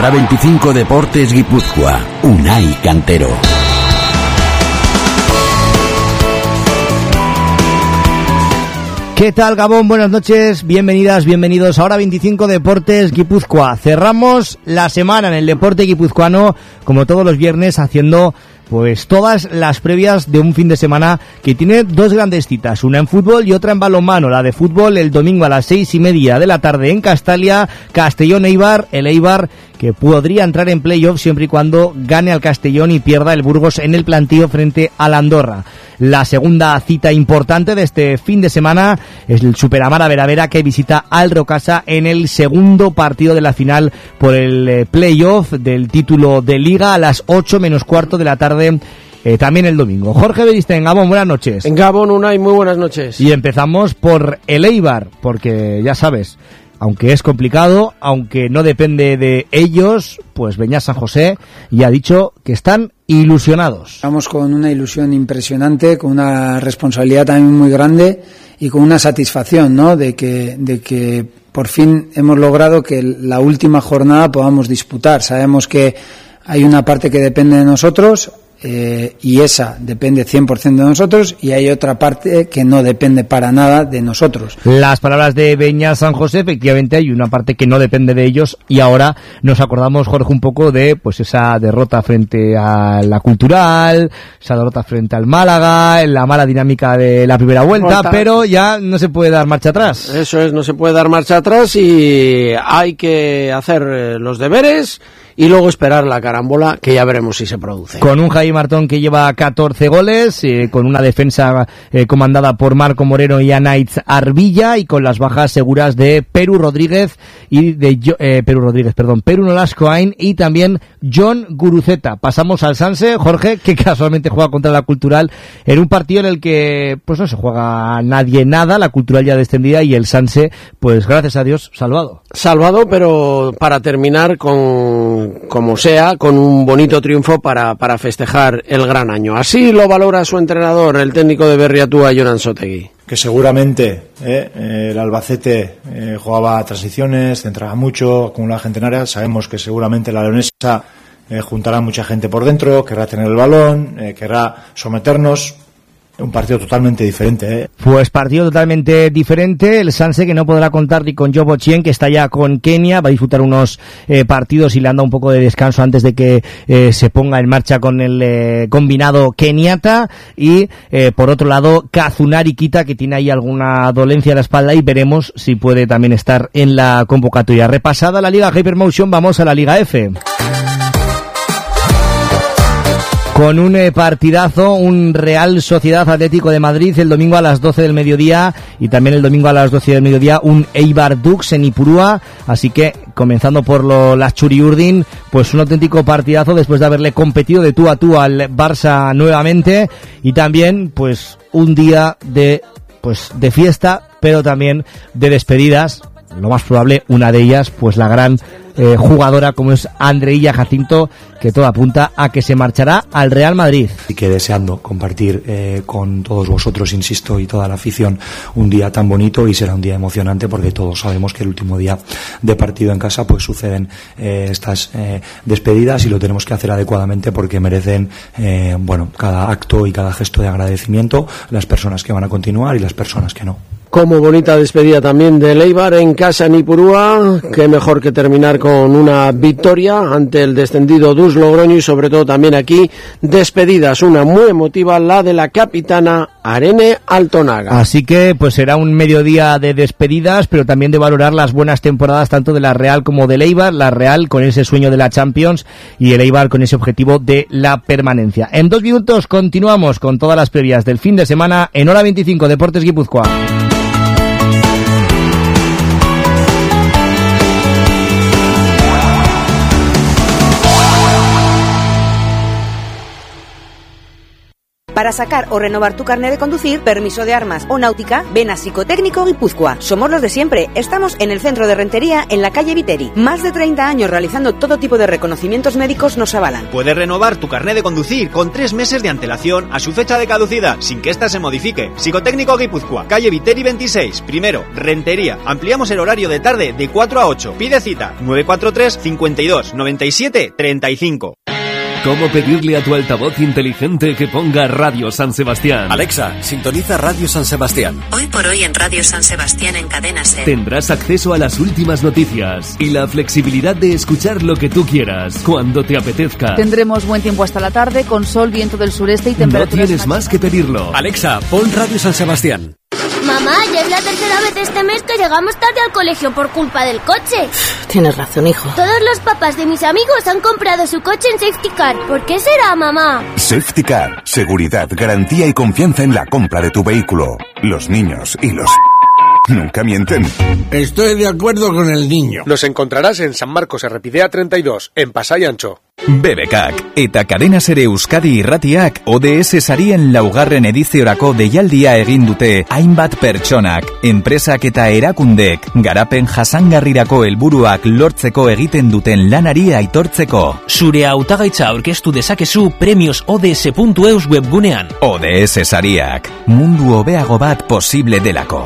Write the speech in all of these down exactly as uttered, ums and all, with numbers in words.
Hora veinticinco Deportes Guipúzcoa. Unai Cantero. ¿Qué tal, Gabón? Buenas noches, bienvenidas, bienvenidos a Hora veinticinco Deportes Guipúzcoa. Cerramos la semana en el deporte guipuzcoano, como todos los viernes, haciendo pues todas las previas de un fin de semana que tiene dos grandes citas, una en fútbol y otra en balonmano. La de fútbol el domingo a las seis y media de la tarde en Castalia, Castellón-Eibar, el Eibar que podría entrar en playoff siempre y cuando gane al Castellón y pierda el Burgos en el plantío frente al Andorra. La segunda cita importante de este fin de semana es el Superamara Veravera, que visita al Rocasa en el segundo partido de la final por el eh, playoff del título de Liga a las ocho menos cuarto de la tarde. Eh, también el domingo. Jorge Beriste, en Gabón, buenas noches. En Gabón, Unai, muy buenas noches. Y empezamos por el Eibar, porque ya sabes, aunque es complicado, aunque no depende de ellos, pues Beñat San José ya ha dicho que están ilusionados. Estamos con una ilusión impresionante, con una responsabilidad también muy grande y con una satisfacción, ¿no? De que, de que por fin hemos logrado que la última jornada podamos disputar. Sabemos que hay una parte que depende de nosotros, Eh, y esa depende cien por ciento de nosotros, y hay otra parte que no depende para nada de nosotros. Las palabras de Beñat San José, efectivamente hay una parte que no depende de ellos, y ahora nos acordamos, Jorge, un poco de pues esa derrota frente a la Cultural, esa derrota frente al Málaga, la mala dinámica de la primera vuelta, vuelta, pero ya no se puede dar marcha atrás. Eso es, no se puede dar marcha atrás y hay que hacer los deberes y luego esperar la carambola, que ya veremos si se produce. Con un Jaime Martón que lleva catorce goles, eh, con una defensa eh, comandada por Marco Moreno y Anaitz Arbilla, y con las bajas seguras de Peru Rodríguez y de eh, Peru Rodríguez, perdón, Peru Nolascoain y también John Guruceta. Pasamos al Sanse, Jorge, que casualmente juega contra la Cultural en un partido en el que pues no se juega nadie nada, la Cultural ya descendida y el Sanse, pues gracias a Dios, salvado. Salvado, pero para terminar con como sea, con un bonito triunfo para, para festejar el gran año. Así lo valora su entrenador, el técnico de Berriatúa, Jonan Sotegui. Que seguramente eh, el Albacete eh, jugaba transiciones, centraba mucho, acumulaba gente en área. Sabemos que seguramente la leonesa eh, juntará mucha gente por dentro, querrá tener el balón, eh, querrá someternos. Un partido totalmente diferente, ¿eh? Pues partido totalmente diferente. El Sanse, que no podrá contar ni con Jobo Chien, que está ya con Kenia, va a disfrutar unos eh, partidos y le han dado un poco de descanso antes de que eh, se ponga en marcha con el eh, combinado keniata. Y eh, por otro lado, Kazunari Kita, que tiene ahí alguna dolencia en la espalda, y veremos si puede también estar en la convocatoria. Repasada la Liga Hypermotion, vamos a la Liga F. Con un eh, partidazo, un Real Sociedad Atlético de Madrid el domingo a las doce del mediodía, y también el domingo a las doce del mediodía un Eibar Dux en Ipurúa. Así que, comenzando por lo, las Churiurdin, pues un auténtico partidazo después de haberle competido de tú a tú al Barça nuevamente, y también pues un día de pues de fiesta, pero también de despedidas. Lo más probable, una de ellas, pues la gran eh, jugadora como es Andreilla Jacinto, que todo apunta a que se marchará al Real Madrid. Y que deseando compartir eh, con todos vosotros, insisto, y toda la afición, un día tan bonito, y será un día emocionante porque todos sabemos que el último día de partido en casa pues suceden eh, estas eh, despedidas, y lo tenemos que hacer adecuadamente porque merecen eh, bueno, cada acto y cada gesto de agradecimiento, las personas que van a continuar y las personas que no. Como bonita despedida también de Eibar en casa en Ipurúa, qué mejor que terminar con una victoria ante el descendido Dus Logroño, y sobre todo también aquí despedidas, una muy emotiva, la de la capitana Arene Altonaga. Así que pues será un mediodía de despedidas, pero también de valorar las buenas temporadas tanto de la Real como del Eibar, la Real con ese sueño de la Champions y el Eibar con ese objetivo de la permanencia. En dos minutos continuamos con todas las previas del fin de semana en Hora veinticinco Deportes Guipúzcoa. Para sacar o renovar tu carnet de conducir, permiso de armas o náutica, ven a Psicotécnico Guipúzcoa. Somos los de siempre. Estamos en el centro de Rentería, en la calle Viteri. Más de treinta años realizando todo tipo de reconocimientos médicos nos avalan. Puedes renovar tu carnet de conducir con tres meses de antelación a su fecha de caducidad, sin que ésta se modifique. Psicotécnico Guipúzcoa, calle Viteri veintiséis, primero, Rentería. Ampliamos el horario de tarde de cuatro a ocho. Pide cita nueve cuatro tres, cincuenta y dos, noventa y siete, treinta y cinco. ¿Cómo pedirle a tu altavoz inteligente que ponga Radio San Sebastián? Alexa, sintoniza Radio San Sebastián. Hoy por hoy en Radio San Sebastián en Cadena SER. Tendrás acceso a las últimas noticias y la flexibilidad de escuchar lo que tú quieras, cuando te apetezca. Tendremos buen tiempo hasta la tarde, con sol, viento del sureste y temperaturas... No tienes más que pedirlo. Alexa, pon Radio San Sebastián. Mamá, ya es la tercera vez este mes que llegamos tarde al colegio por culpa del coche. Tienes razón, hijo. Todos los papás de mis amigos han comprado su coche en Safety Car. ¿Por qué será, mamá? Safety Car. Seguridad, garantía y confianza en la compra de tu vehículo. Los niños y los... nunca mienten. Estoy de acuerdo con el niño. Nos encontrarás en San Marcos Errepidea treinta y dos, en Pasai Antxo. B B K k eta Cadena SER Euskadi irratiak O D S sarien laugarren ediziorako deialdia egin dute hainbat pertsonak, enpresak eta erakundek garapen jasangarrirako helburuak lortzeko egiten duten lanari aitortzeko. Zure hautagaitza aurkeztu dezakezu premios O D S puntu eus webgunean. O D S sariak, mundu hobeago bat posible delako.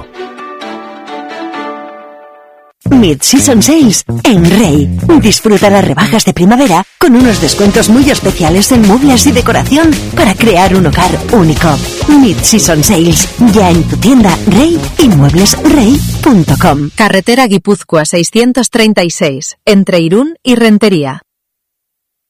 Mid-Season Sales en Rey. Disfruta las rebajas de primavera con unos descuentos muy especiales en muebles y decoración para crear un hogar único. Mid-Season Sales, ya en tu tienda Rey y muebles rey punto com. Carretera Guipúzcoa seiscientos treinta y seis, entre Irún y Rentería.